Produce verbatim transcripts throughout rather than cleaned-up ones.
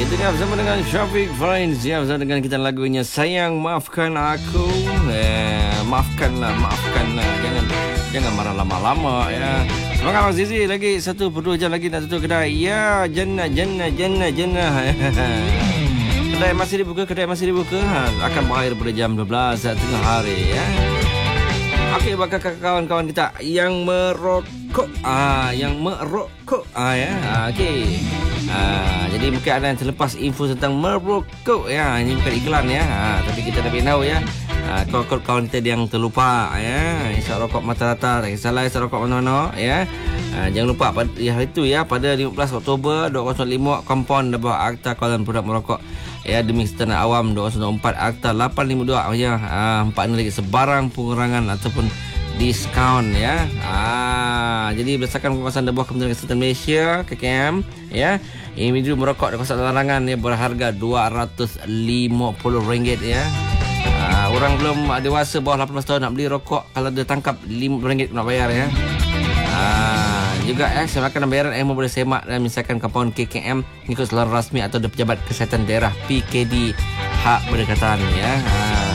Itu dia bersama dengan Syafiq Farin. Ya, bersama dengan kita lagunya Sayang Maafkan Aku. Eh, maafkanlah, maafkanlah. Jangan jangan marah lama-lama ya. Semangat Abang Zizi, lagi satu per dua jam lagi nak tutup kedai. Ya, jannah, jannah, jannah, jannah. Kedai masih dibuka, kedai masih dibuka. Ha, akan berakhir pada jam dua belas tengah hari ya. Okey, bakal kawan-kawan kita yang merokok, ah, yang merokok, ah ya, ah, okey. Ah, jadi mungkin ada yang terlepas info tentang merokok ya. Ini bukan iklan ya, ah, tapi kita dah beritahu ya. Ah, kawan-kawan kita yang terlupa ya, isap rokok mata rata, tak kisahlah isap rokok mana-mana ya. Ah, jangan lupa pada hari itu ya, pada lima belas Oktober dua ribu lima, Kompon Dabah Akta Kawalan Produk Merokok ya, demi kesejahteraan awam dua ribu empat, Akta lapan lima dua ya. Ah, empat ni lagi sebarang pengurangan ataupun diskaun ya. Ah, jadi berdasarkan penguasaan Dabah Kementerian Kesihatan Malaysia K K M ya, individu merokok di kawasan larangan ya berharga dua ratus lima puluh ringgit ya. Ah, orang belum dewasa bawah lapan belas tahun nak beli rokok, kalau dia tangkap lima puluh ringgit nak bayar ya. Ah, juga eh semakan bayaran M boleh semak dan misalkan kampung K K M mengikut saluran rasmi atau dari Pejabat Kesihatan Daerah P K D hak berdekatan ya. Ah,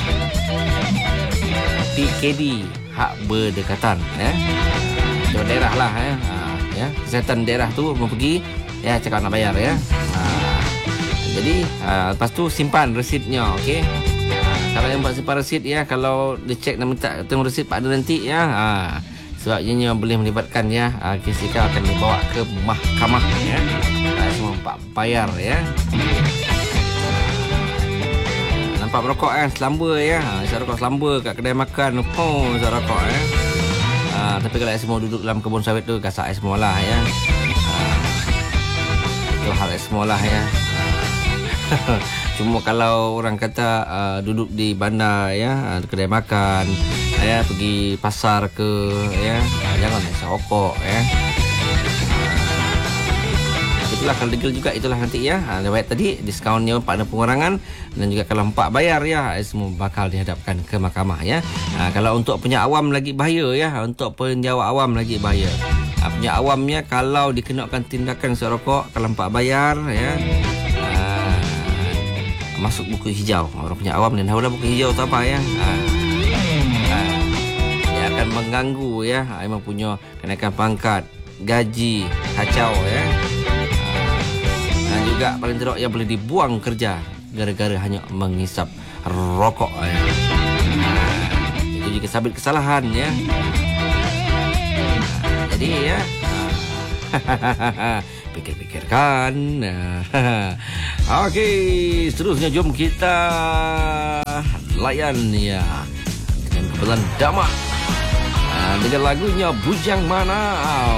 P K D hak berdekatan ya. Pejabat daerah lah ya. Ah, ya, kesihatan daerah tu mau pergi ya, cakap nak bayar ya. Ah, jadi ah, lepas tu simpan resitnya, okey. Kalau yang buat simpan resit ya, kalau dia cek dan minta tengok resit pada nanti ya. Ah, sebab ianya boleh melibatkan ya, ah, kes jika akan dibawa ke mahkamah ya. Ah, semua pak bayar ya. Nampak merokok kan, selamba ya. Ah, saya rokok selamba kat kedai makan. Oh, saya rokok ya. Ah, tapi kalau semua duduk dalam kebun sawit tu, gasak semua lah ya. Ah, itu hal semua lah ya. Ah. Cuma kalau orang kata uh, duduk di bandar ya, uh, kedai makan ya, pergi pasar ke ya, uh, jangan isap rokok ya. Uh, itulah kalau legal juga, itulah nanti ya. Uh, lewat tadi diskaunnya pada pengurangan, dan juga kalau empat bayar ya, semua bakal dihadapkan ke mahkamah ya. Uh, kalau untuk punya awam lagi bahaya ya, untuk penjawat awam lagi bahaya. Uh, punya awamnya kalau dikenakan tindakan isap rokok, kalau empat bayar ya, masuk buku hijau. Orang punya awam dan tahulah buku hijau tu apa ya. Ha. Ha. Dia akan mengganggu ya. Ha. Memang punya kenaikan pangkat, gaji, kacau ya. Ha. Dan juga paling teruk yang boleh dibuang kerja gara-gara hanya mengisap rokok ya. Ha. Itu juga sabit kesalahan ya. Ha. Jadi ya. Ha. Pikir-pikirkan. Okey, seterusnya jom kita layan ya dengan kumpulan Damak dengan lagunya Bujang Mana.